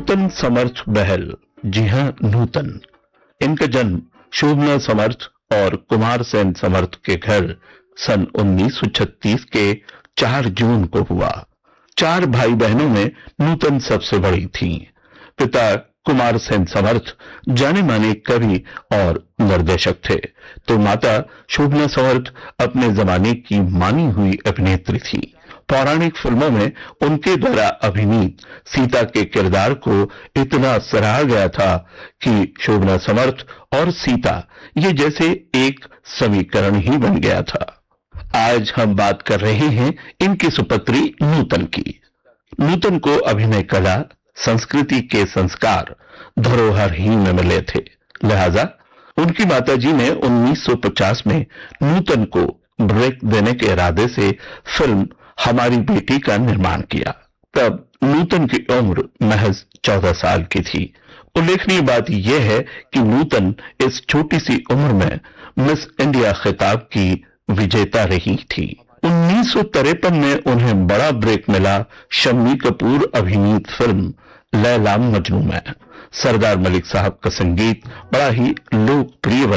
नूतन समर्थ बहल, जी हां नूतन। इनका जन्म शोभना समर्थ और कुमार सेन समर्थ के घर सन 1936 के 4 जून को हुआ। 4 भाई बहनों में नूतन सबसे बड़ी थी। पिता कुमार सेन समर्थ जाने माने कवि और निर्देशक थे, तो माता शोभना समर्थ अपने जमाने की मानी हुई अभिनेत्री थी। पौराणिक फिल्मों में उनके द्वारा अभिनीत सीता के किरदार को इतना सराहा गया था कि शोभना समर्थ और सीता ये जैसे एक समीकरण ही बन गया था। आज हम बात कर रहे हैं इनकी सुपुत्री नूतन की। नूतन को अभिनय कला, संस्कृति के संस्कार धरोहर ही में मिले थे, लिहाजा उनकी माताजी ने 1950 में नूतन को ब्रेक देने के इरादे से फिल्म हमारी बेटी का निर्माण किया। तब नूतन की उम्र महज 14 साल की थी। उल्लेखनीय बात यह है कि नूतन इस छोटी सी उम्र में मिस इंडिया खिताब की विजेता रही थी। 1953 में उन्हें बड़ा ब्रेक मिला शम्मी कपूर अभिनीत फिल्म लैला मजनू में। सरदार मलिक साहब का संगीत बड़ा ही लोकप्रिय